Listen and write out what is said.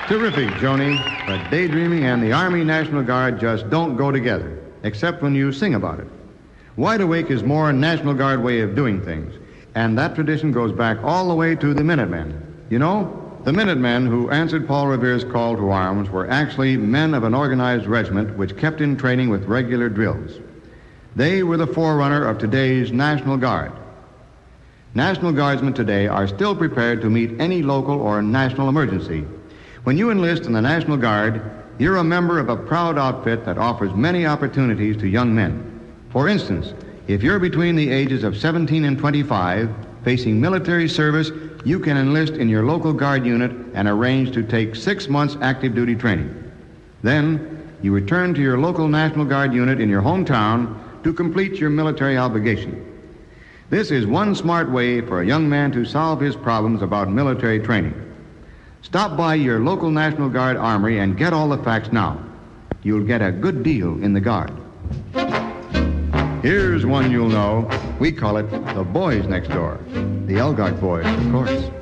Terrific, Joni. But daydreaming and the Army National Guard just don't go together, except when you sing about it. Wide Awake is more a National Guard way of doing things, and that tradition goes back all the way to the Minutemen. You know, the Minutemen who answered Paul Revere's call to arms were actually men of an organized regiment which kept in training with regular drills. They were the forerunner of today's National Guard. National Guardsmen today are still prepared to meet any local or national emergency. When you enlist in the National Guard, you're a member of a proud outfit that offers many opportunities to young men. For instance, if you're between the ages of 17 and 25, facing military service, you can enlist in your local Guard unit and arrange to take 6 months active duty training. Then, you return to your local National Guard unit in your hometown to complete your military obligation. This is one smart way for a young man to solve his problems about military training. Stop by your local National Guard armory and get all the facts now. You'll get a good deal in the Guard. Here's one you'll know. We call it the Boys Next Door. The Elgart Boys, of course.